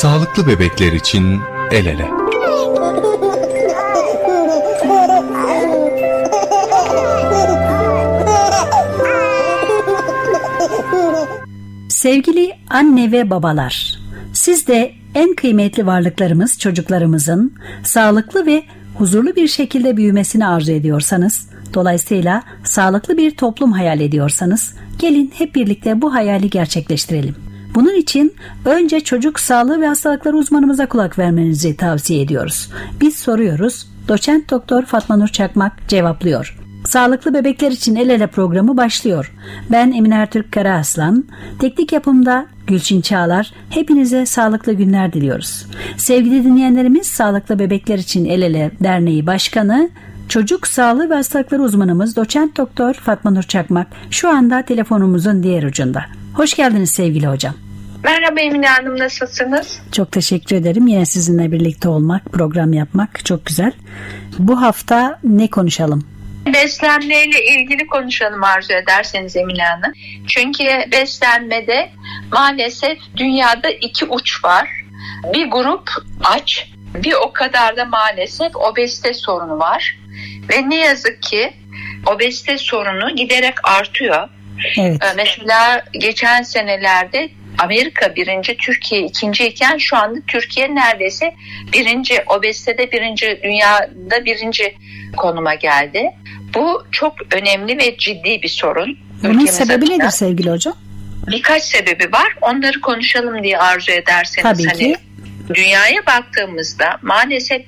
Sağlıklı bebekler için el ele. Sevgili anne ve babalar, siz de en kıymetli varlıklarımız çocuklarımızın sağlıklı ve huzurlu bir şekilde büyümesini arzu ediyorsanız, dolayısıyla sağlıklı bir toplum hayal ediyorsanız, gelin hep birlikte bu hayali gerçekleştirelim. Bunun için önce çocuk sağlığı ve hastalıkları uzmanımıza kulak vermenizi tavsiye ediyoruz. Biz soruyoruz, doçent doktor Fatma Nur Çakmak cevaplıyor. Sağlıklı Bebekler için El Ele programı başlıyor. Ben Emine Ertürk Karaaslan, teknik yapımda Gülçin Çağlar. Hepinize sağlıklı günler diliyoruz. Sevgili dinleyenlerimiz, Sağlıklı Bebekler için El Ele Derneği Başkanı, Çocuk Sağlığı ve Hastalıkları uzmanımız doçent doktor Fatma Nur Çakmak şu anda telefonumuzun diğer ucunda. Hoş geldiniz sevgili hocam. Merhaba Emine Hanım, nasılsınız? Çok teşekkür ederim. Yine sizinle birlikte olmak, program yapmak çok güzel. Bu hafta ne konuşalım? Beslenmeyle ilgili konuşalım arzu ederseniz Emine Hanım. Çünkü beslenmede maalesef dünyada iki uç var. Bir grup aç, bir o kadar da maalesef obezite sorunu var. Ve ne yazık ki obezite sorunu giderek artıyor. Evet. Mesela geçen senelerde Amerika birinci, Türkiye ikinci iken şu anda Türkiye neredeyse birinci, obezitede birinci, dünyada birinci konuma geldi. Bu çok önemli ve ciddi bir sorun. Bunun sebebi nedir sevgili hocam? Birkaç sebebi var. Onları konuşalım diye arzu ederseniz. Tabii ki. Dünyaya baktığımızda maalesef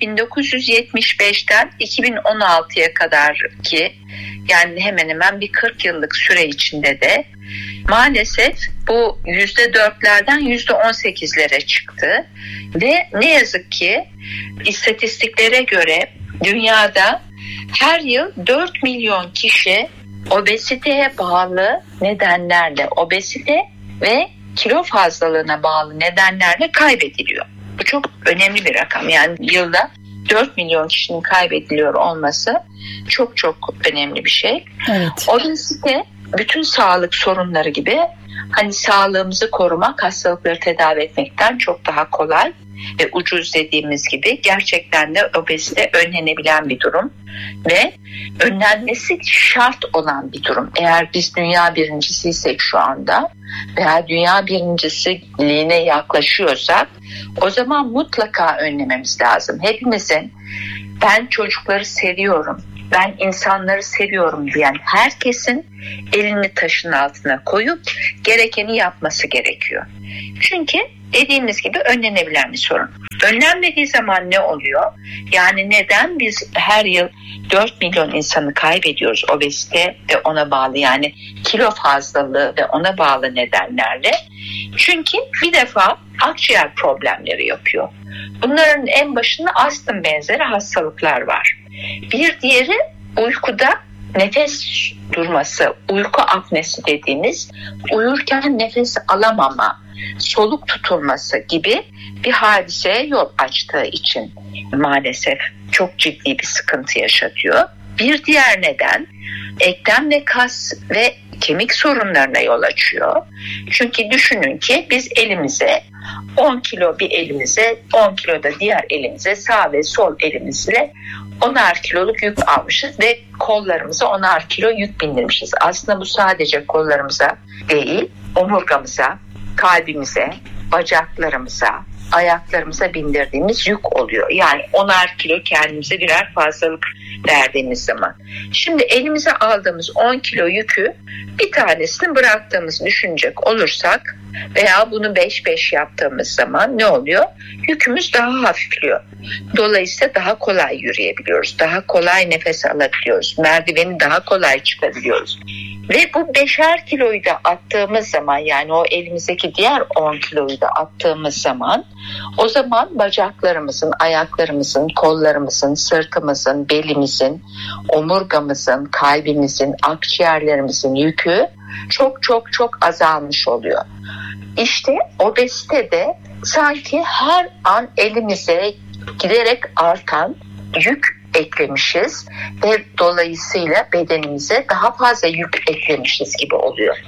1975'ten 2016'ya kadar ki yani hemen hemen bir 40 yıllık süre içinde de maalesef bu %4'lerden %18'lere çıktı. Ve ne yazık ki istatistiklere göre dünyada her yıl 4 milyon kişi obeziteye bağlı nedenlerle, obezite ve kilo fazlalığına bağlı nedenlerle kaybediliyor. Bu çok önemli bir rakam. Yani yılda 4 milyon kişinin kaybediliyor olması çok çok önemli bir şey. Evet. Obezite bütün sağlık sorunları gibi hani sağlığımızı korumak, hastalıkları tedavi etmekten çok daha kolay ve ucuz dediğimiz gibi gerçekten de obezite önlenebilen bir durum ve önlenmesi şart olan bir durum. Eğer biz dünya birincisiysek şu anda veya dünya birincisiliğine yaklaşıyorsak o zaman mutlaka önlememiz lazım. Hepimizin ben çocukları seviyorum, ben insanları seviyorum diyen herkesin elini taşın altına koyup gerekeni yapması gerekiyor. Çünkü dediğimiz gibi önlenebilen bir sorun. Önlenmediği zaman ne oluyor? Yani neden biz her yıl 4 milyon insanı kaybediyoruz obezite ve ona bağlı yani kilo fazlalığı ve ona bağlı nedenlerle? Çünkü bir defa akciğer problemleri yapıyor. Bunların en başında astım benzeri hastalıklar var. Bir diğeri uykuda nefes durması, uyku apnesi dediğimiz uyurken nefes alamama, soluk tutulması gibi bir hadiseye yol açtığı için maalesef çok ciddi bir sıkıntı yaşatıyor. Bir diğer neden eklem ve kas ve kemik sorunlarına yol açıyor. Çünkü düşünün ki biz elimize 10 kilo bir elimize, 10 kilo da diğer elimize, sağ ve sol elimizle 10'ar kiloluk yük almışız ve kollarımıza 10'ar kilo yük bindirmişiz. Aslında bu sadece kollarımıza değil, omurgamıza, kalbimize, bacaklarımıza, ayaklarımıza bindirdiğimiz yük oluyor. Yani 10'ar kilo kendimize birer fazlalık verdiğimiz zaman. Şimdi elimize aldığımız 10 kilo yükü bir tanesini bıraktığımızı düşünecek olursak veya bunu 5-5 yaptığımız zaman ne oluyor? Yükümüz daha hafifliyor. Dolayısıyla daha kolay yürüyebiliyoruz. Daha kolay nefes alabiliyoruz. Merdiveni daha kolay çıkabiliyoruz. Ve bu 5'er kiloyu da attığımız zaman yani o elimizdeki diğer 10 kiloyu da attığımız zaman o zaman bacaklarımızın, ayaklarımızın, kollarımızın, sırtımızın, belimizin, omurgamızın, kalbimizin, akciğerlerimizin yükü çok çok çok azalmış oluyor. İşte obezite de sanki her an elimize giderek artan yük eklemişiz ve dolayısıyla bedenimize daha fazla yük eklemişiz gibi oluyor.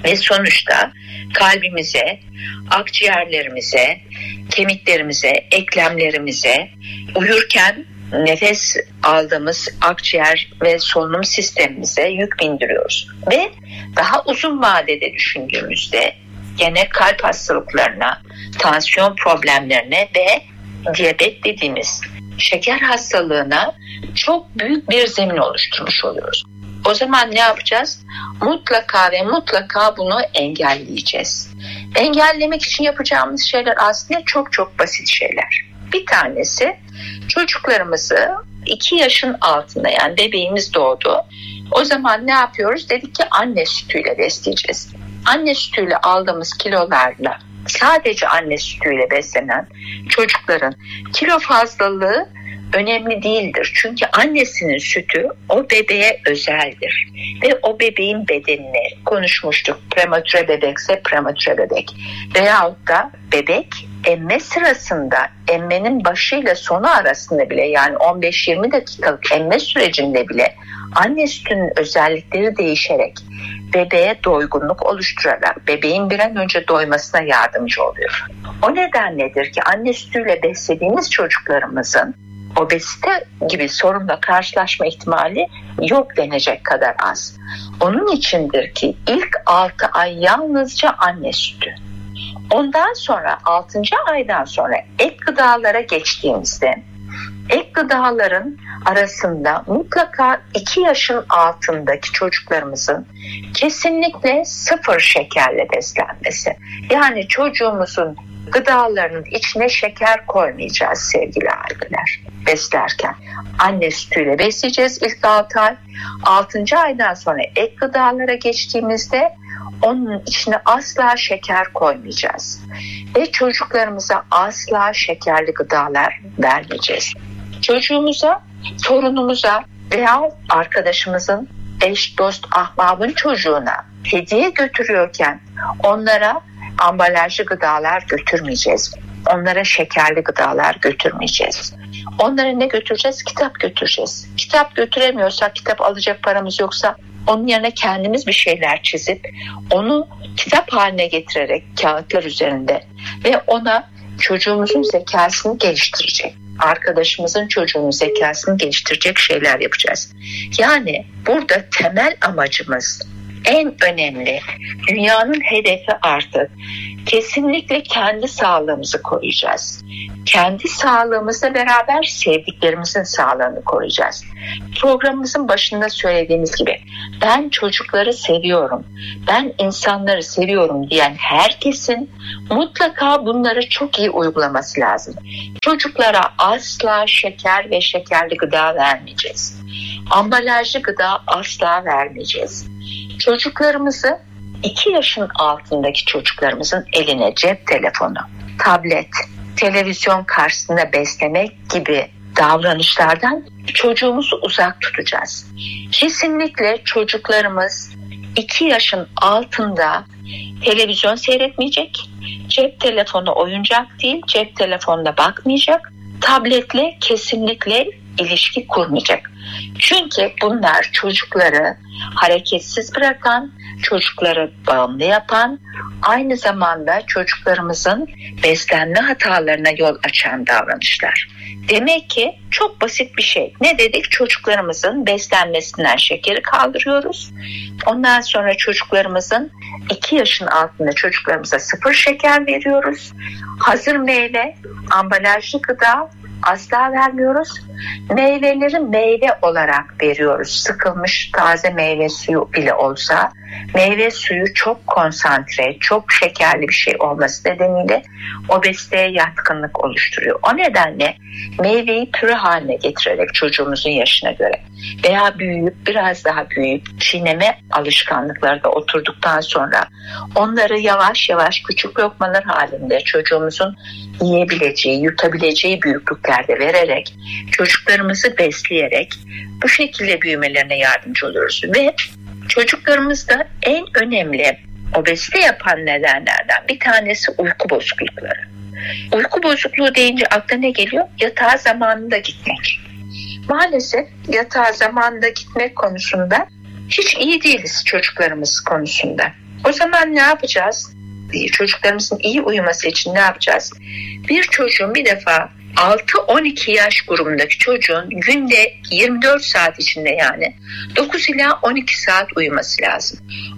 Ve sonuçta kalbimize, akciğerlerimize, kemiklerimize, eklemlerimize, uyurken nefes aldığımız akciğer ve solunum sistemimize yük bindiriyoruz. Ve daha uzun vadede düşündüğümüzde gene kalp hastalıklarına, tansiyon problemlerine ve diyabet dediğimiz şeker hastalığına çok büyük bir zemin oluşturmuş oluyoruz. O zaman ne yapacağız? Mutlaka ve mutlaka bunu engelleyeceğiz. Engellemek için yapacağımız şeyler aslında çok çok basit şeyler. Bir tanesi, çocuklarımızı 2 yaşın altında, yani bebeğimiz doğdu. O zaman ne yapıyoruz? Dedik ki anne sütüyle besleyeceğiz. Anne sütüyle aldığımız kilolarla, sadece anne sütüyle beslenen çocukların kilo fazlalığı önemli değildir. Çünkü annesinin sütü o bebeğe özeldir. Ve o bebeğin bedenini konuşmuştuk. Prematüre bebekse prematüre bebek. Veyahut da bebek emme sırasında, emmenin başıyla sonu arasında bile, yani 15-20 dakikalık emme sürecinde bile anne sütünün özellikleri değişerek bebeğe doygunluk oluşturarak bebeğin bir an önce doymasına yardımcı oluyor. O nedenledir ki anne sütüyle beslediğimiz çocuklarımızın obezite gibi sorunla karşılaşma ihtimali yok denecek kadar az. Onun içindir ki ilk 6 ay yalnızca anne sütü. Ondan sonra 6. aydan sonra ek gıdalara geçtiğimizde ek gıdaların arasında mutlaka 2 yaşın altındaki çocuklarımızın kesinlikle 0 şekerle beslenmesi. Yani çocuğumuzun gıdalarının içine şeker koymayacağız sevgili aileler beslerken. Anne sütüyle besleyeceğiz ilk 6 ay. 6. aydan sonra ek gıdalara geçtiğimizde onun içine asla şeker koymayacağız. Ve çocuklarımıza asla şekerli gıdalar vermeyeceğiz. Çocuğumuza, torunumuza veya arkadaşımızın, eş, dost, ahbabın çocuğuna hediye götürüyorken onlara ambalajlı gıdalar götürmeyeceğiz. Onlara şekerli gıdalar götürmeyeceğiz. Onlara ne götüreceğiz? Kitap götüreceğiz. Kitap götüremiyorsak, kitap alacak paramız yoksa onun yerine kendimiz bir şeyler çizip onu kitap haline getirerek kağıtlar üzerinde ve ona çocuğumuzun zekasını geliştirecek, arkadaşımızın çocuğunun zekasını geliştirecek şeyler yapacağız. Yani burada temel amacımız, en önemli, dünyanın hedefi artık kesinlikle kendi sağlığımızı koruyacağız. Kendi sağlığımızla beraber sevdiklerimizin sağlığını koruyacağız. Programımızın başında söylediğimiz gibi ben çocukları seviyorum, ben insanları seviyorum diyen herkesin mutlaka bunları çok iyi uygulaması lazım. Çocuklara asla şeker ve şekerli gıda vermeyeceğiz. Ambalajlı gıda asla vermeyeceğiz. Çocuklarımızı 2 yaşın altındaki çocuklarımızın eline cep telefonu, tablet, televizyon karşısında beslemek gibi davranışlardan çocuğumuzu uzak tutacağız. Kesinlikle çocuklarımız 2 yaşın altında televizyon seyretmeyecek, cep telefonu oyuncak değil, cep telefonuna bakmayacak, tabletle kesinlikle ilişki kurmayacak. Çünkü bunlar çocukları hareketsiz bırakan, çocukları bağımlı yapan, aynı zamanda çocuklarımızın beslenme hatalarına yol açan davranışlar. Demek ki çok basit bir şey. Ne dedik? Çocuklarımızın beslenmesinden şekeri kaldırıyoruz. Ondan sonra çocuklarımızın 2 yaşın altında çocuklarımıza 0 şeker veriyoruz. Hazır meyve, ambalajlı gıda asla vermiyoruz. Meyveleri meyve olarak veriyoruz. Sıkılmış taze meyve suyu bile olsa meyve suyu çok konsantre, çok şekerli bir şey olması nedeniyle obeziteye yatkınlık oluşturuyor. O nedenle meyveyi püre haline getirerek çocuğumuzun yaşına göre veya büyüyüp biraz daha büyüyüp çiğneme alışkanlıkları da oturduktan sonra onları yavaş yavaş küçük lokmalar halinde çocuğumuzun yiyebileceği, yutabileceği büyüklüklerde vererek çocuklarımızı besleyerek bu şekilde büyümelerine yardımcı oluyoruz. Ve çocuklarımızda en önemli obezite yapan nedenlerden bir tanesi uyku bozuklukları. Uyku bozukluğu deyince akla ne geliyor? Yatağa zamanında gitmek. Maalesef yatağa zamanında gitmek konusunda hiç iyi değiliz çocuklarımız konusunda. O zaman ne yapacağız? Çocuklarımızın iyi uyuması için ne yapacağız? Bir çocuğun bir defa 6-12 yaş grubundaki çocuğun günde 24 saat içinde yani 9 ila 12 saat uyuması lazım.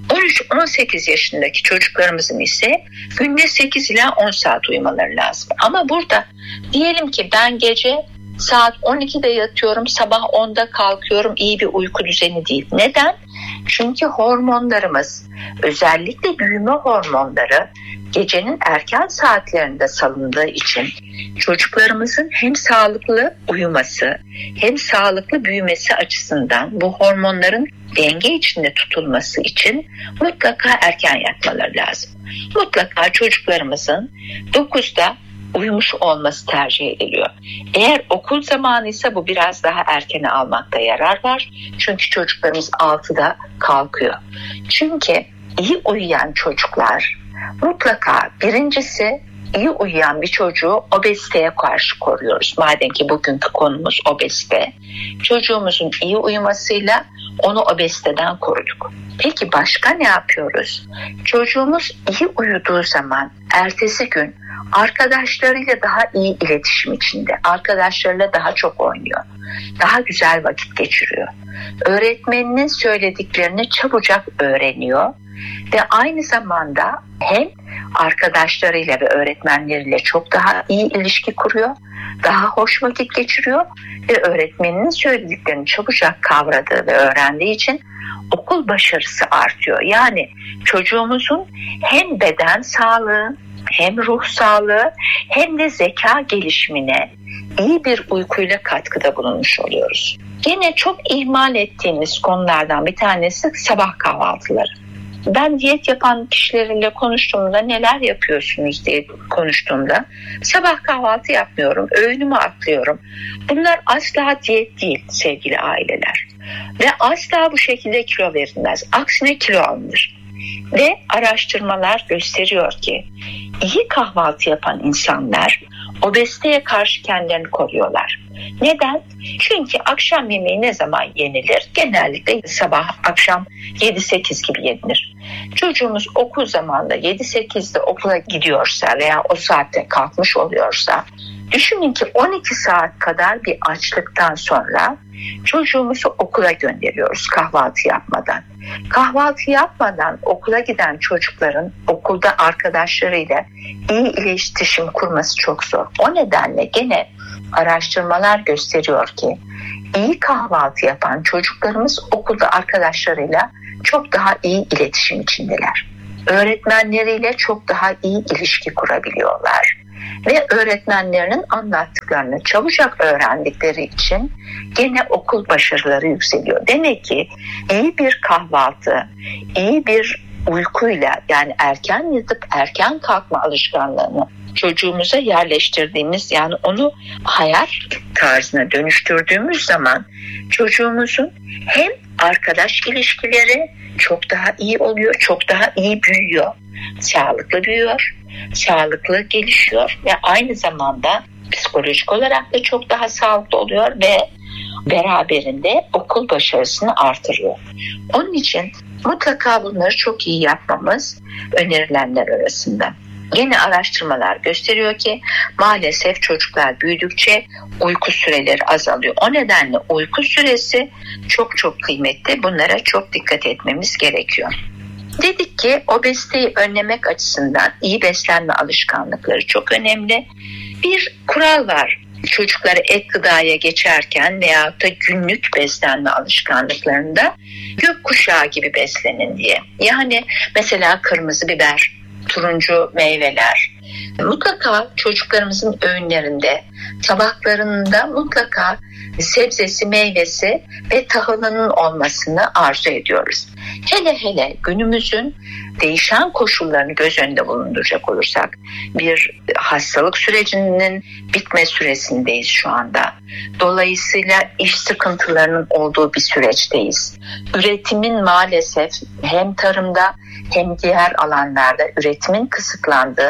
13-18 yaşındaki çocuklarımızın ise günde 8 ila 10 saat uyumaları lazım. Ama burada diyelim ki ben gece saat 12'de yatıyorum, sabah 10'da kalkıyorum, iyi bir uyku düzeni değil. Neden? Çünkü hormonlarımız, özellikle büyüme hormonları gecenin erken saatlerinde salındığı için çocuklarımızın hem sağlıklı uyuması hem sağlıklı büyümesi açısından bu hormonların denge içinde tutulması için mutlaka erken yatmaları lazım. Mutlaka çocuklarımızın 9'da uyumuş olması tercih ediliyor. Eğer okul zamanı ise bu biraz daha erkene almakta yarar var. Çünkü çocuklarımız 6'da kalkıyor. Çünkü iyi uyuyan çocuklar mutlaka, birincisi, iyi uyuyan bir çocuğu obeziteye karşı koruyoruz. Madem ki bugünkü konumuz obezite. Çocuğumuzun iyi uyumasıyla onu obeziteden koruduk. Peki başka ne yapıyoruz? Çocuğumuz iyi uyuduğu zaman ertesi gün arkadaşlarıyla daha iyi iletişim içinde, arkadaşlarıyla daha çok oynuyor, daha güzel vakit geçiriyor. Öğretmeninin söylediklerini çabucak öğreniyor ve aynı zamanda hem arkadaşlarıyla ve öğretmenleriyle çok daha iyi ilişki kuruyor, daha hoş vakit geçiriyor ve öğretmeninin söylediklerini çabucak kavradığı ve öğrendiği için okul başarısı artıyor. Yani çocuğumuzun hem beden sağlığı, hem ruh sağlığı hem de zeka gelişimine iyi bir uykuyla katkıda bulunmuş oluyoruz. Yine çok ihmal ettiğimiz konulardan bir tanesi sabah kahvaltıları. Ben diyet yapan kişilerle konuştuğumda neler yapıyorsunuz diye konuştuğumda sabah kahvaltı yapmıyorum, öğünümü atlıyorum. Bunlar asla diyet değil sevgili aileler. Ve asla bu şekilde kilo verilmez. Aksine kilo alınır. Ve araştırmalar gösteriyor ki iyi kahvaltı yapan insanlar obeziteye karşı kendilerini koruyorlar. Neden? Çünkü akşam yemeği ne zaman yenilir? Genellikle sabah, akşam 7-8 gibi yenilir. Çocuğumuz okul zamanında 7-8'de okula gidiyorsa veya o saatte kalkmış oluyorsa, düşünün ki 12 saat kadar bir açlıktan sonra çocuğumuzu okula gönderiyoruz kahvaltı yapmadan. Kahvaltı yapmadan okula giden çocukların okulda arkadaşlarıyla iyi iletişim kurması çok zor. O nedenle gene araştırmalar gösteriyor ki iyi kahvaltı yapan çocuklarımız okulda arkadaşlarıyla çok daha iyi iletişim içindeler. Öğretmenleriyle çok daha iyi ilişki kurabiliyorlar. Ve öğretmenlerinin anlattıklarını çabucak öğrendikleri için gene okul başarıları yükseliyor. Demek ki iyi bir kahvaltı, iyi bir uykuyla, yani erken yatıp erken kalkma alışkanlığını çocuğumuza yerleştirdiğimiz, yani onu hayat tarzına dönüştürdüğümüz zaman çocuğumuzun hem arkadaş ilişkileri çok daha iyi oluyor, çok daha iyi büyüyor, sağlıklı büyüyor, sağlıklı gelişiyor ve aynı zamanda psikolojik olarak da çok daha sağlıklı oluyor ve beraberinde okul başarısını artırıyor. Onun için mutlaka bunları çok iyi yapmamız önerilenler arasında. Yine araştırmalar gösteriyor ki maalesef çocuklar büyüdükçe uyku süreleri azalıyor. O nedenle uyku süresi çok çok kıymetli. Bunlara çok dikkat etmemiz gerekiyor. Dedik ki obeziteyi önlemek açısından iyi beslenme alışkanlıkları çok önemli. Bir kural var. Çocukları ek gıdaya geçerken veyahut da günlük beslenme alışkanlıklarında gökkuşağı gibi beslenin diye. Yani mesela kırmızı biber, turuncu meyveler. Mutlaka çocuklarımızın öğünlerinde, tabaklarında mutlaka sebzesi, meyvesi ve tahılının olmasını arzu ediyoruz. Hele hele günümüzün değişen koşullarını göz önünde bulunduracak olursak, bir hastalık sürecinin bitme süresindeyiz şu anda. Dolayısıyla iş sıkıntılarının olduğu bir süreçteyiz. Üretimin maalesef hem tarımda hem diğer alanlarda üretimin kısıtlandığı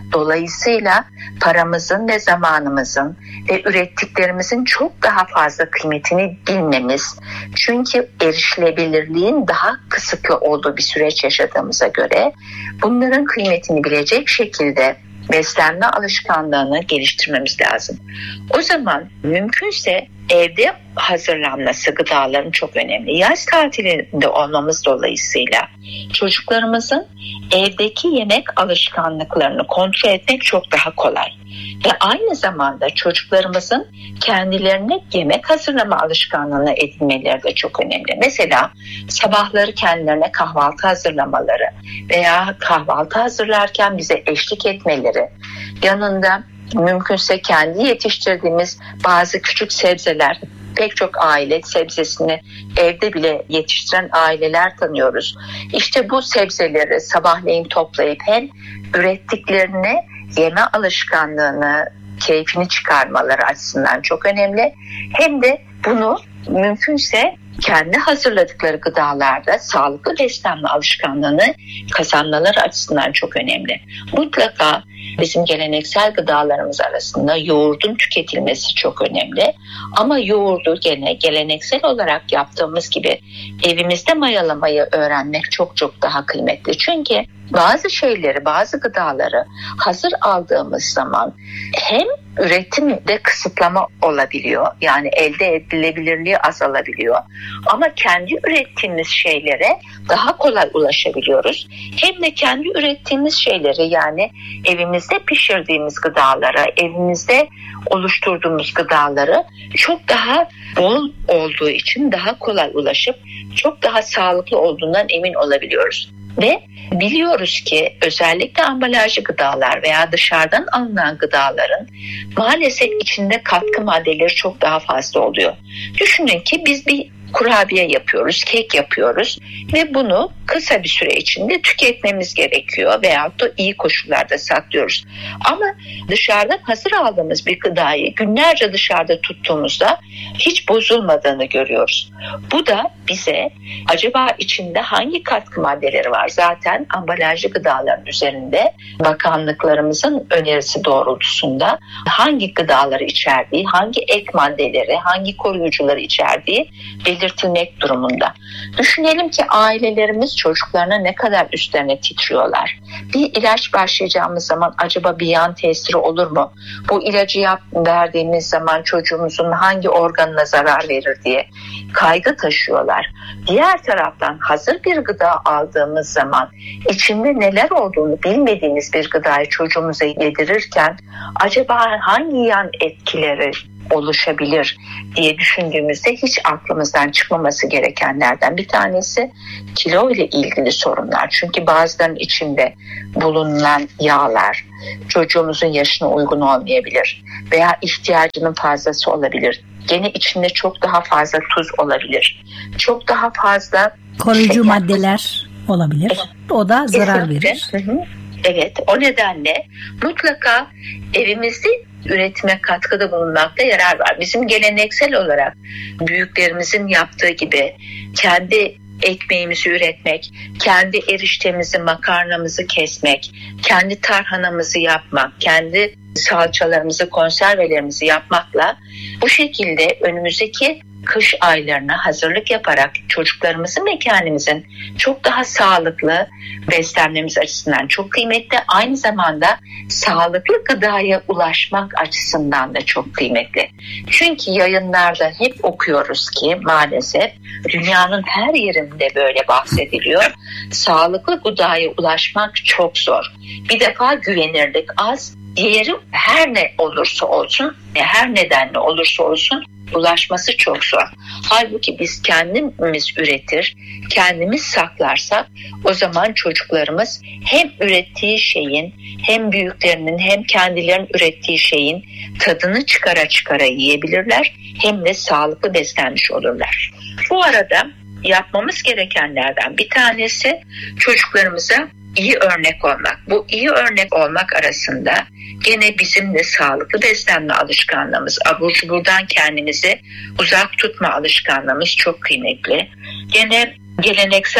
Dolayısıyla paramızın ve zamanımızın ve ürettiklerimizin çok daha fazla kıymetini bilmemiz, çünkü erişilebilirliğin daha kısıtlı olduğu bir süreç yaşadığımıza göre bunların kıymetini bilecek şekilde beslenme alışkanlığını geliştirmemiz lazım. O zaman mümkünse evde hazırlanması gıdaların çok önemli. Yaz tatilinde olmamız dolayısıyla çocuklarımızın evdeki yemek alışkanlıklarını kontrol etmek çok daha kolay. Ve aynı zamanda çocuklarımızın kendilerine yemek hazırlama alışkanlığını edinmeleri de çok önemli. Mesela sabahları kendilerine kahvaltı hazırlamaları veya kahvaltı hazırlarken bize eşlik etmeleri, yanında mümkünse kendi yetiştirdiğimiz bazı küçük sebzeler, pek çok aile sebzesini evde bile yetiştiren aileler tanıyoruz. İşte bu sebzeleri sabahleyin toplayıp hem ürettiklerini yeme alışkanlığını, keyfini çıkarmaları açısından çok önemli. Hem de bunu mümkünse kendi hazırladıkları gıdalarda sağlıklı beslenme alışkanlığını kazanmaları açısından çok önemli. Mutlaka bizim geleneksel gıdalarımız arasında yoğurdun tüketilmesi çok önemli. Ama yoğurdu gene geleneksel olarak yaptığımız gibi evimizde mayalamayı öğrenmek çok çok daha kıymetli. Çünkü bazı şeyleri, bazı gıdaları hazır aldığımız zaman hem üretimde kısıtlama olabiliyor. Yani elde edilebilirliği azalabiliyor. Ama kendi ürettiğimiz şeylere daha kolay ulaşabiliyoruz. Hem de kendi ürettiğimiz şeyleri, yani evimizde pişirdiğimiz gıdalara, evimizde oluşturduğumuz gıdaları çok daha bol olduğu için daha kolay ulaşıp çok daha sağlıklı olduğundan emin olabiliyoruz. Ve biliyoruz ki özellikle ambalajlı gıdalar veya dışarıdan alınan gıdaların maalesef içinde katkı maddeleri çok daha fazla oluyor. Düşünün ki biz bir kurabiye yapıyoruz, kek yapıyoruz ve bunu kısa bir süre içinde tüketmemiz gerekiyor veyahut da iyi koşullarda saklıyoruz. Ama dışarıdan hazır aldığımız bir gıdayı günlerce dışarıda tuttuğumuzda hiç bozulmadığını görüyoruz. Bu da bize acaba içinde hangi katkı maddeleri var? Zaten ambalajlı gıdaların üzerinde bakanlıklarımızın önerisi doğrultusunda hangi gıdaları içerdiği, hangi ek maddeleri, hangi koruyucuları içerdiği belirtilmek durumunda. Düşünelim ki ailelerimiz çocuklarına ne kadar üstlerine titriyorlar. Bir ilaç başlayacağımız zaman acaba bir yan tesiri olur mu? Bu ilacı verdiğimiz zaman çocuğumuzun hangi organına zarar verir diye kaygı taşıyorlar. Diğer taraftan hazır bir gıda aldığımız zaman içinde neler olduğunu bilmediğimiz bir gıdayı çocuğumuza yedirirken acaba hangi yan etkileri oluşabilir diye düşündüğümüzde hiç aklımızdan çıkmaması gerekenlerden bir tanesi kilo ile ilgili sorunlar. Çünkü bazılarının içinde bulunan yağlar çocuğumuzun yaşına uygun olmayabilir veya ihtiyacının fazlası olabilir. Gene içinde çok daha fazla tuz olabilir. Çok daha fazla koruyucu maddeler olabilir. O da zarar verir. Evet, o nedenle mutlaka evimizde üretime katkıda bulunmakta yarar var. Bizim geleneksel olarak büyüklerimizin yaptığı gibi kendi ekmeğimizi üretmek, kendi eriştemizi, makarnamızı kesmek, kendi tarhanamızı yapmak, kendi salçalarımızı, konservelerimizi yapmakla bu şekilde önümüzdeki kış aylarına hazırlık yaparak çocuklarımızın ve kendimizin çok daha sağlıklı beslenmemiz açısından çok kıymetli. Aynı zamanda sağlıklı gıdaya ulaşmak açısından da çok kıymetli. Çünkü yayınlarda hep okuyoruz ki maalesef dünyanın her yerinde böyle bahsediliyor. Sağlıklı gıdaya ulaşmak çok zor. Bir defa güvenirlik az, diğeri her ne olursa olsun, her nedenle olursa olsun ulaşması çok zor. Halbuki biz kendimiz üretir, kendimiz saklarsak o zaman çocuklarımız hem ürettiği şeyin, hem büyüklerinin hem kendilerinin ürettiği şeyin tadını çıkara çıkara yiyebilirler, hem de sağlıklı beslenmiş olurlar. Bu arada yapmamız gerekenlerden bir tanesi çocuklarımıza iyi örnek olmak. Bu iyi örnek olmak arasında gene bizim de sağlıklı beslenme alışkanlığımız, abur cuburdan kendimizi uzak tutma alışkanlığımız çok kıymetli. Gene geleneksel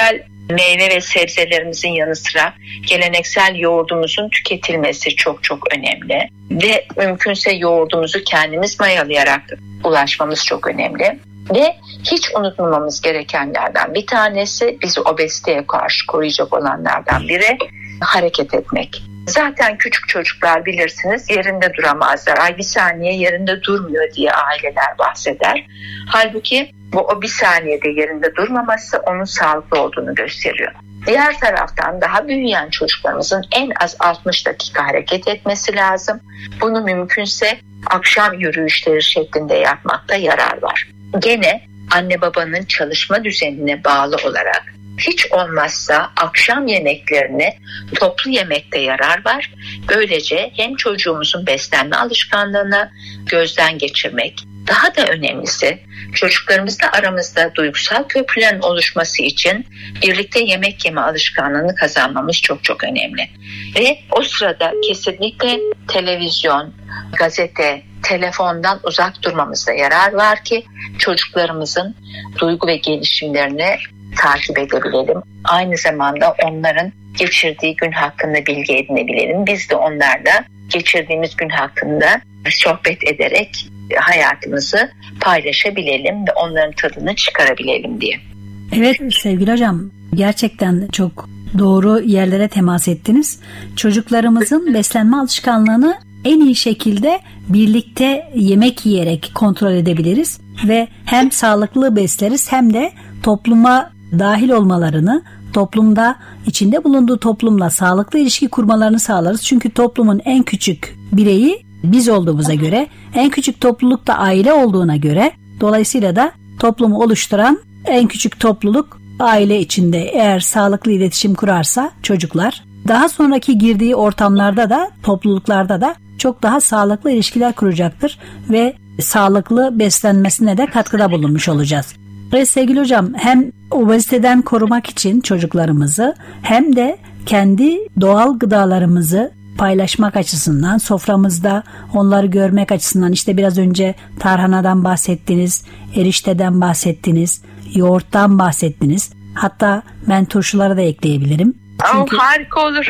meyve ve sebzelerimizin yanı sıra geleneksel yoğurdumuzun tüketilmesi çok çok önemli. Ve mümkünse yoğurdumuzu kendimiz mayalayarak ulaşmamız çok önemli. Ve hiç unutmamamız gerekenlerden bir tanesi, bizi obeziteye karşı koruyacak olanlardan biri hareket etmek. Zaten küçük çocuklar bilirsiniz yerinde duramazlar. Ay bir saniye yerinde durmuyor diye aileler bahseder. Halbuki o bir saniyede yerinde durmaması onun sağlıklı olduğunu gösteriyor. Diğer taraftan daha büyüyen çocuklarımızın en az 60 dakika hareket etmesi lazım. Bunu mümkünse akşam yürüyüşleri şeklinde yapmakta yarar var. Gene anne babanın çalışma düzenine bağlı olarak hiç olmazsa akşam yemeklerini toplu yemekte yarar var. Böylece hem çocuğumuzun beslenme alışkanlığını gözden geçirmek, daha da önemlisi çocuklarımızla aramızda duygusal köprülerin oluşması için birlikte yemek yeme alışkanlığını kazanmamız çok çok önemli. Ve o sırada kesinlikle televizyon, gazete, telefondan uzak durmamızda yarar var ki çocuklarımızın duygu ve gelişimlerini takip edebilelim. Aynı zamanda onların geçirdiği gün hakkında bilgi edinebilelim. Biz de onlarla geçirdiğimiz gün hakkında sohbet ederek hayatımızı paylaşabilelim ve onların tadını çıkarabilelim diye. Evet sevgili hocam, gerçekten çok doğru yerlere temas ettiniz. Çocuklarımızın beslenme alışkanlığını en iyi şekilde birlikte yemek yiyerek kontrol edebiliriz ve hem sağlıklı besleriz hem de topluma dahil olmalarını, toplumda içinde bulunduğu toplumla sağlıklı ilişki kurmalarını sağlarız. Çünkü toplumun en küçük bireyi biz olduğumuza göre, en küçük topluluk da aile olduğuna göre, dolayısıyla da toplumu oluşturan en küçük topluluk aile içinde eğer sağlıklı iletişim kurarsa çocuklar, daha sonraki girdiği ortamlarda da, topluluklarda da çok daha sağlıklı ilişkiler kuracaktır ve sağlıklı beslenmesine de katkıda bulunmuş olacağız. Ve sevgili hocam, hem obeziteden korumak için çocuklarımızı hem de kendi doğal gıdalarımızı paylaşmak açısından, soframızda onları görmek açısından, işte biraz önce tarhanadan bahsettiniz, erişteden bahsettiniz, yoğurttan bahsettiniz. Hatta ben turşuları da ekleyebilirim. Çünkü, harika olur.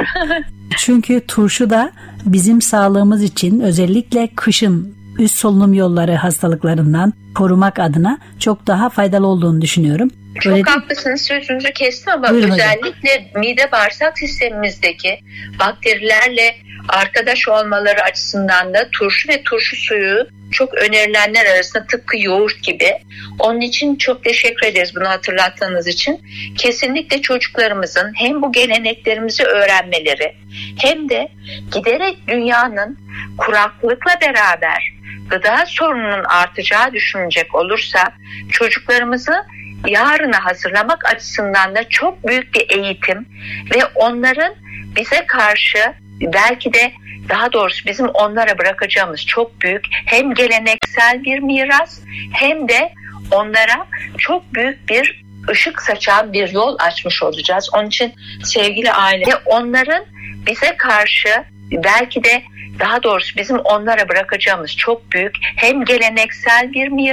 çünkü turşu da bizim sağlığımız için özellikle kışın üst solunum yolları hastalıklarından korumak adına çok daha faydalı olduğunu düşünüyorum. Çok haklısınız, sözünüzü kestim ama buyurun özellikle hocam. Mide bağırsak sistemimizdeki bakterilerle arkadaş olmaları açısından da turşu ve turşu suyu çok önerilenler arasında, tıpkı yoğurt gibi. Onun için çok teşekkür ederiz bunu hatırlattığınız için. Kesinlikle çocuklarımızın hem bu geleneklerimizi öğrenmeleri hem de giderek dünyanın kuraklıkla beraber gıda sorununun artacağı düşünecek olursa çocuklarımızı yarına hazırlamak açısından da çok büyük bir eğitim ve onların bize karşı, belki de daha doğrusu bizim onlara bırakacağımız çok büyük hem geleneksel bir miras hem de onlara çok büyük bir ışık saçan bir yol açmış olacağız. Onun için sevgili aile, onların bize karşı, belki de daha doğrusu bizim onlara bırakacağımız çok büyük hem geleneksel bir miras